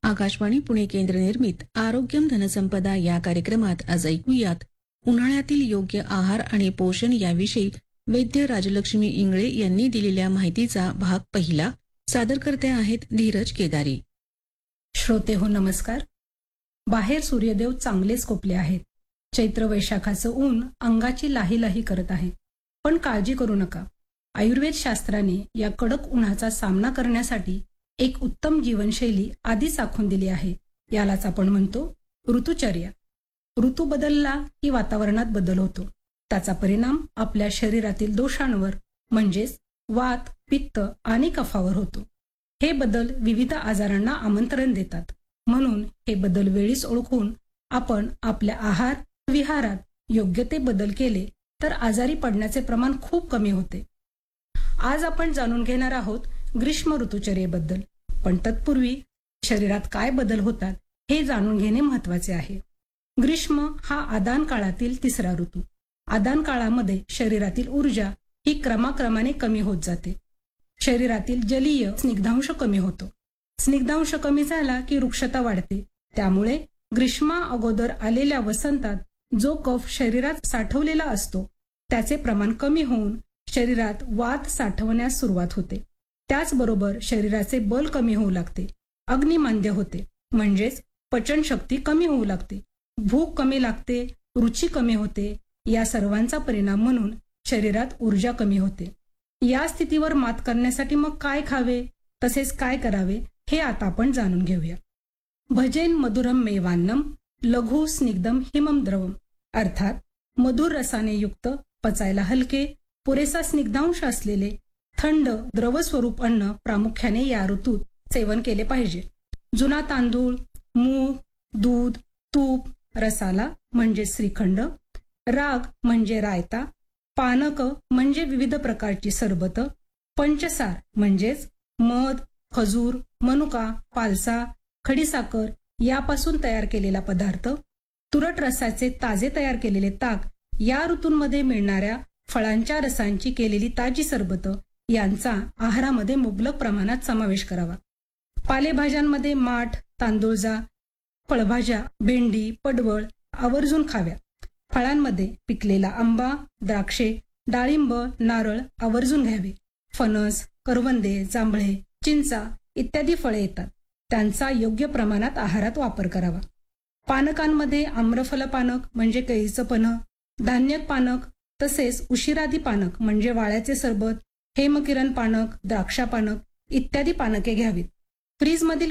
आकाशवाणी पुणे केंद्र निर्मित आरोग्यम धनसंपदा या कार्यक्रमात आज ऐकूयात उन्हाळ्यातील योग्य आहार आणि पोषण याविषयी वैद्य राजलक्ष्मी इंगळे यांनी दिलेल्या माहितीचा भाग पहिला. सादरकर्ते आहेत धीरज केदारी. श्रोते हो नमस्कार. बाहेर सूर्यदेव चांगलेच कोपले आहेत. चैत्र वैशाखाचं ऊन अंगाची लाही लाही करत आहे. पण काळजी करू नका. आयुर्वेद शास्त्राने या कडक उन्हाचा सामना करण्यासाठी एक उत्तम जीवनशैली आधीच आखून दिली आहे. यालाच आपण म्हणतो ऋतुचर्या. ऋतू बदलला की वातावरणात बदल होतो. त्याचा परिणाम आपल्या शरीरातील दोषांवर म्हणजेच वात, पित्त आणि कफावर होतो. हे बदल विविध आजारांना आमंत्रण देतात. म्हणून हे बदल वेळीच ओळखून आपण आपल्या आहार विहारात योग्य ते बदल केले तर आजारी पडण्याचे प्रमाण खूप कमी होते. आज आपण जाणून घेणार आहोत ग्रीष्म ऋतुचर्येबद्दल. पण तत्पूर्वी शरीरात काय बदल होतात हे जाणून घेणे महत्वाचे आहे. ग्रीष्म हा आदान काळातील तिसरा ऋतू. आदान काळामध्ये शरीरातील ऊर्जा ही क्रमाक्रमाने कमी होत जाते. शरीरातील जलीय स्निग्धांश कमी होतो. स्निग्धांश कमी झाला की वृक्षता वाढते. त्यामुळे ग्रीष्मा अगोदर आलेल्या वसंतात जो कफ शरीरात साठवलेला असतो त्याचे प्रमाण कमी होऊन शरीरात वात साठवण्यास सुरुवात होते. त्याचबरोबर शरीराचे बल कमी होऊ लागते. अग्निमांद्य होते म्हणजेच पचनशक्ती कमी होऊ लागते. भूक कमी लागते, रुची कमी होते. या सर्वांचा परिणाम म्हणून शरीरात ऊर्जा कमी होते. या स्थितीवर मात करण्यासाठी मग काय खावे तसेच काय करावे हे आता आपण जाणून घेऊया. भजेन मधुरम मेवान्नम लघु स्निग्धम हिमम द्रवम. अर्थात मधुर रसाने युक्त, पचायला हलके, पुरेसा स्निग्धांश असलेले थंड द्रवस्वरूप अन्न प्रामुख्याने या ऋतूत सेवन केले पाहिजे. जुना तांदूळ, मूग, दूध, तूप, रसाला म्हणजे श्रीखंड, राग म्हणजे रायता, पानक म्हणजे विविध प्रकारची सरबत, पंचसार म्हणजेच मध, खजूर, मनुका, पालसा, खडीसाखर यापासून तयार केलेला पदार्थ, तुरट रसाचे ताजे तयार केलेले ताक, या ऋतूंमध्ये मिळणाऱ्या फळांच्या रसांची केलेली ताजी सरबत यांचा आहारामध्ये मुबलक प्रमाणात समावेश करावा. पालेभाज्यांमध्ये माठ, तांदूळजा, फळभाज्या, भेंडी, पडवळ आवर्जून खाव्या. फळांमध्ये पिकलेला आंबा, द्राक्षे, डाळिंब, नारळ आवर्जून घ्यावे. फणस, करवंदे, जांभळे, चिंचा इत्यादी फळे येतात. त्यांचा योग्य प्रमाणात आहारात वापर करावा. पानकांमध्ये आम्रफल पानक म्हणजे केळीचं पन्ह, धान्य पानक तसेच उशिरादी पानक म्हणजे वाळ्याचे सरबत, हेमकिरण पानक, द्राक्षा पानक इत्यादी पानके घ्यावीत. फ्रीजमधील